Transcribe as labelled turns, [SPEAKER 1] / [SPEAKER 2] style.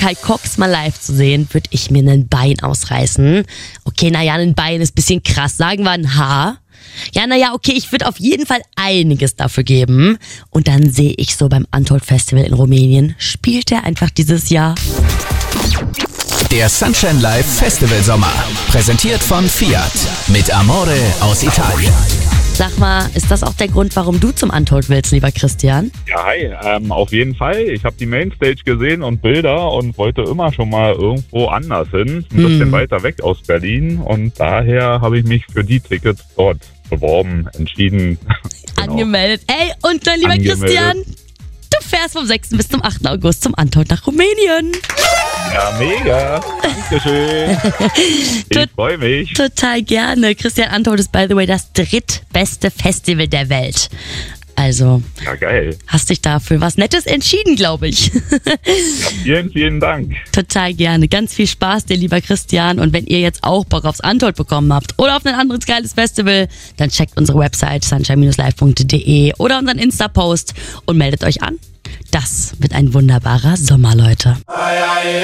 [SPEAKER 1] Kai Cox mal live zu sehen, würde ich mir ein Bein ausreißen. Okay, naja, ein Bein ist ein bisschen krass. Sagen wir ein Haar. Ja, naja, okay, ich würde auf jeden Fall einiges dafür geben. Und dann sehe ich so beim Untold Festival in Rumänien, spielt er einfach dieses Jahr.
[SPEAKER 2] Der Sunshine Live Festival Sommer. Präsentiert von Fiat. Mit Amore aus Italien.
[SPEAKER 1] Sag mal, ist das auch der Grund, warum du zum Untold willst, lieber Christian?
[SPEAKER 3] Ja, hi, auf jeden Fall. Ich habe die Mainstage gesehen und Bilder und wollte immer schon mal irgendwo anders hin. Ein bisschen weiter weg aus Berlin. Und daher habe ich mich für die Tickets dort beworben, entschieden. Genau.
[SPEAKER 1] Angemeldet. Ey, und dann, lieber Christian, du fährst vom 6. bis zum 8. August zum Untold nach Rumänien.
[SPEAKER 3] Ja, mega. Dankeschön. Ich freue mich.
[SPEAKER 1] Total gerne. Christian, Untold ist, by the way, das drittbeste Festival der Welt. Also,
[SPEAKER 3] Ja, geil.
[SPEAKER 1] hast dich dafür was Nettes entschieden, glaube ich.
[SPEAKER 3] Ja, vielen, vielen Dank.
[SPEAKER 1] Total gerne. Ganz viel Spaß dir, lieber Christian. Und wenn ihr jetzt auch Bock aufs Untold bekommen habt oder auf ein anderes geiles Festival, dann checkt unsere Website sunshine-live.de oder unseren Insta-Post und meldet euch an. Das wird ein wunderbarer Sommer, Leute.